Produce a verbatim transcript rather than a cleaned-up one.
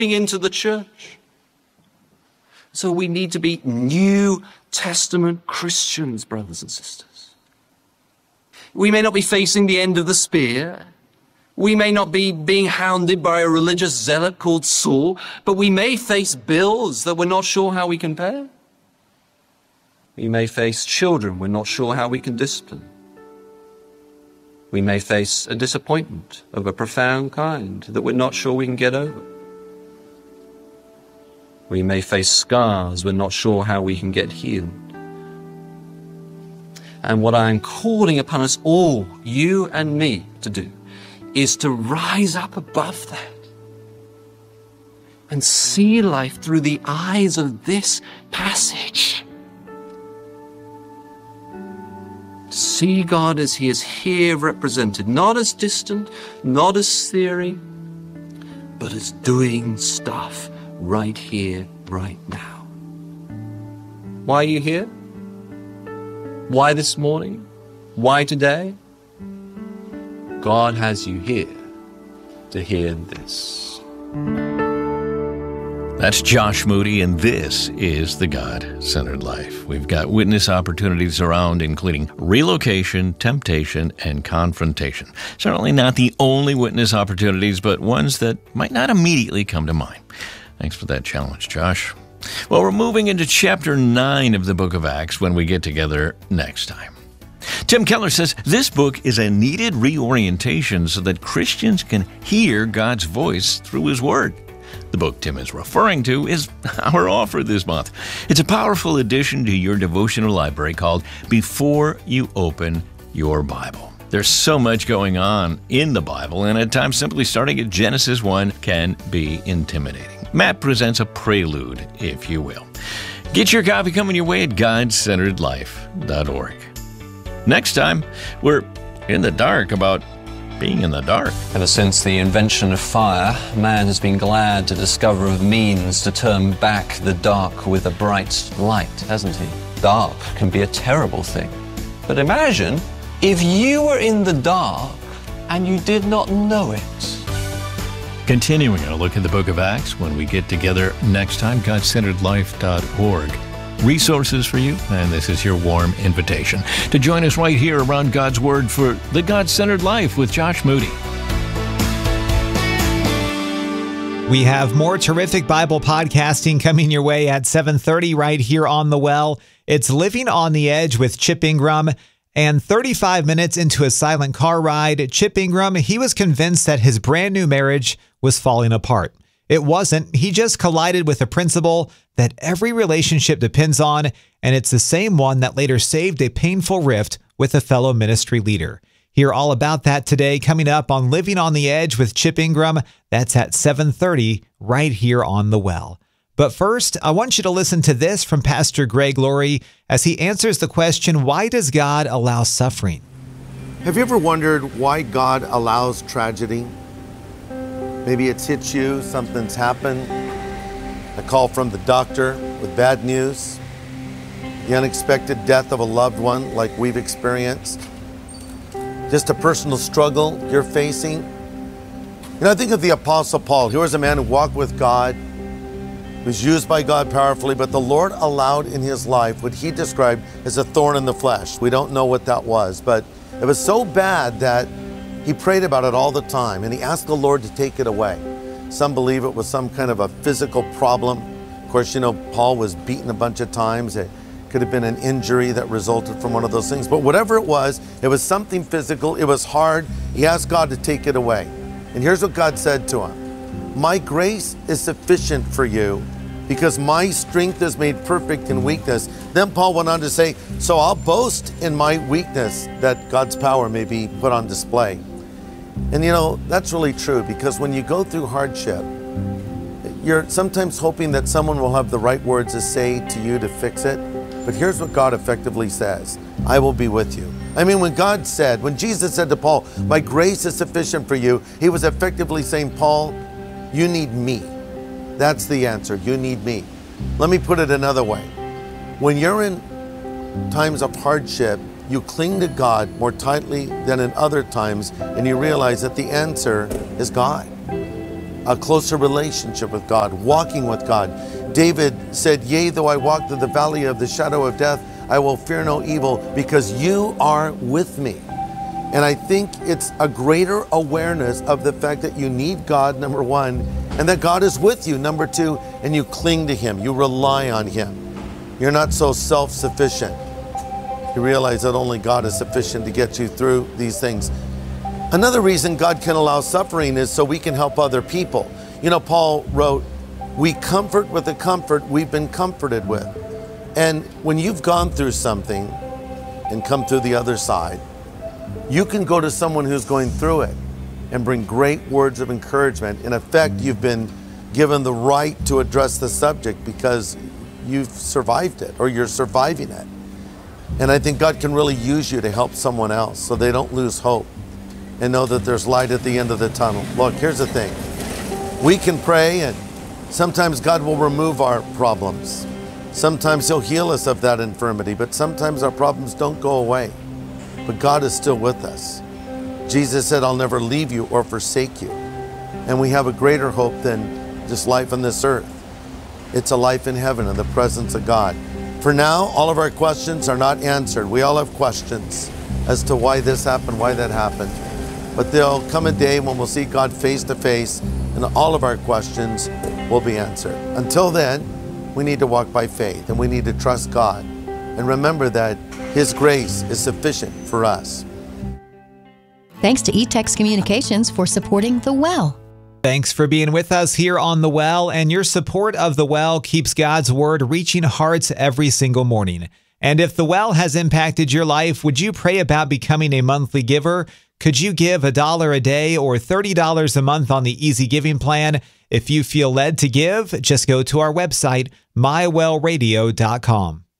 into the church. So we need to be New Testament Christians, brothers and sisters. We may not be facing the end of the spear. We may not be being hounded by a religious zealot called Saul, but we may face bills that we're not sure how we can pay. We may face children we're not sure how we can discipline. We may face a disappointment of a profound kind that we're not sure we can get over. We may face scars we're not sure how we can get healed. And what I'm calling upon us all, you and me, to do is to rise up above that and see life through the eyes of this passage. See God as he is here represented, not as distant, not as theory, but as doing stuff right here, right now. Why are you here? Why this morning? Why today? God has you here to hear this. That's Josh Moody, and this is The God-Centered Life. We've got witness opportunities around, including relocation, temptation, and confrontation. Certainly not the only witness opportunities, but ones that might not immediately come to mind. Thanks for that challenge, Josh. Well, we're moving into chapter nine of the book of Acts when we get together next time. Tim Keller says this book is a needed reorientation so that Christians can hear God's voice through his word. The book Tim is referring to is our offer this month. It's a powerful addition to your devotional library called Before You Open Your Bible. There's so much going on in the Bible, and at times simply starting at Genesis one can be intimidating. Matt presents a prelude, if you will. Get your copy coming your way at God Centered Life dot org. Next time, we're in the dark about being in the dark. Ever since the invention of fire, man has been glad to discover a means to turn back the dark with a bright light, hasn't he? Dark can be a terrible thing. But imagine if you were in the dark and you did not know it. Continuing our look at the book of Acts when we get together next time, God Centered Life dot org. Resources for you, and this is your warm invitation to join us right here around God's Word for The God-Centered Life with Josh Moody. We have more terrific Bible podcasting coming your way at seven thirty right here on The Well. It's Living on the Edge with Chip Ingram. And thirty-five minutes into a silent car ride, Chip Ingram, he was convinced that his brand new marriage was falling apart. It wasn't. He just collided with a principle that every relationship depends on, and it's the same one that later saved a painful rift with a fellow ministry leader. Hear all about that today, coming up on Living on the Edge with Chip Ingram. That's at seven thirty right here on The Well. But first, I want you to listen to this from Pastor Greg Laurie as he answers the question, why does God allow suffering? Have you ever wondered why God allows tragedy? Maybe it's hit you, something's happened, a call from the doctor with bad news, the unexpected death of a loved one like we've experienced, just a personal struggle you're facing. You know, I think of the Apostle Paul. He was a man who walked with God, was used by God powerfully, but the Lord allowed in his life what he described as a thorn in the flesh. We don't know what that was, but it was so bad that he prayed about it all the time, and he asked the Lord to take it away. Some believe it was some kind of a physical problem. Of course, you know, Paul was beaten a bunch of times. It could have been an injury that resulted from one of those things. But whatever it was, it was something physical. It was hard. He asked God to take it away. And here's what God said to him. My grace is sufficient for you because my strength is made perfect in weakness. Then Paul went on to say, so I'll boast in my weakness that God's power may be put on display. And you know, that's really true, because when you go through hardship, you're sometimes hoping that someone will have the right words to say to you to fix it. But here's what God effectively says. I will be with you. I mean, when God said, when Jesus said to Paul, my grace is sufficient for you, he was effectively saying, Paul, you need me. That's the answer. You need me. Let me put it another way. When you're in times of hardship, you cling to God more tightly than in other times, and you realize that the answer is God. a closer relationship with God, walking with God. David said, yea, though I walk through the valley of the shadow of death, I will fear no evil because you are with me. And I think it's a greater awareness of the fact that you need God, number one, and that God is with you, number two, and you cling to him, you rely on him. You're not so self-sufficient. You realize that only God is sufficient to get you through these things. Another reason God can allow suffering is so we can help other people. You know, Paul wrote, we comfort with the comfort we've been comforted with. And when you've gone through something and come through the other side, you can go to someone who's going through it and bring great words of encouragement. In effect, you've been given the right to address the subject because you've survived it or you're surviving it. And I think God can really use you to help someone else so they don't lose hope and know that there's light at the end of the tunnel. Look, here's the thing. We can pray, and sometimes God will remove our problems. Sometimes he'll heal us of that infirmity, but sometimes our problems don't go away. But God is still with us. Jesus said, I'll never leave you or forsake you. And we have a greater hope than just life on this earth. It's a life in heaven in the presence of God. For now, all of our questions are not answered. We all have questions as to why this happened, why that happened. But there'll come a day when we'll see God face to face and all of our questions will be answered. Until then, we need to walk by faith and we need to trust God and remember that his grace is sufficient for us. Thanks to eText Communications for supporting The Well. Thanks for being with us here on The Well, and your support of The Well keeps God's Word reaching hearts every single morning. And if The Well has impacted your life, would you pray about becoming a monthly giver? Could you give a dollar a day or thirty dollars a month on the Easy Giving plan? If you feel led to give, just go to our website, my well radio dot com.